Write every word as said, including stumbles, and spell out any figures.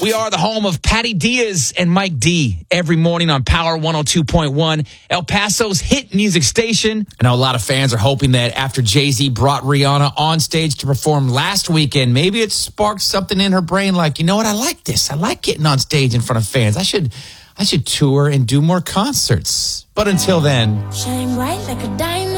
We are the home of Patty Diaz and Mike D every morning on Power one oh two point one, El Paso's hit music station. I know a lot of fans are hoping that after Jay-Z brought Rihanna on stage to perform last weekend, maybe it sparked something in her brain like, you know what, I like this. I like getting on stage in front of fans. I should, I should tour and do more concerts. But until then... Shine bright like a diamond.